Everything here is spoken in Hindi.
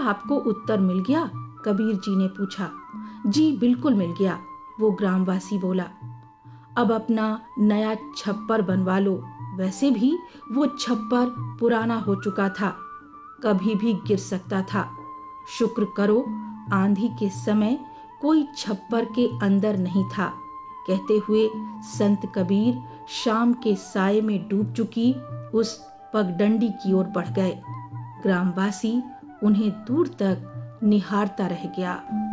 आपको उत्तर मिल गया? कबीर जी ने पूछा। जी बिल्कुल मिल गया, वो ग्रामवासी बोला। अब अपना नया छप्पर बनवा लो। वैसे भी वो छप्पर पुराना हो चुका था, कभी भी गिर सकता था। शुक्र करो आंधी के समय कोई छप्पर के अंदर नहीं था। कहते हुए संत कबीर शाम के साये में डूब चुकी उस पगडंडी की ओर बढ़ गए। ग्रामवासी उन्हें दूर तक निहारता रह गया।